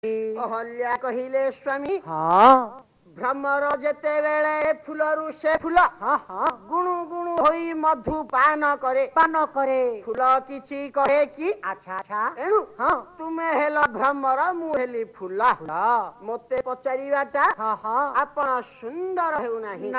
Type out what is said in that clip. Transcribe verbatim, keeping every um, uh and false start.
अहल्या कहिले स्वामी हाँ भ्रमर जेतेबेले फूलरू से फूल हाँ हाँ गुणु गुणु होई मधु पान करे पान करे फूल किछि कहे कि अच्छा अच्छा एणु हाँ तुमे हेल भ्रमर मु हेली फूल हाँ मते पचारिबाटा हाँ हाँ आपण सुंदर हेउ नाही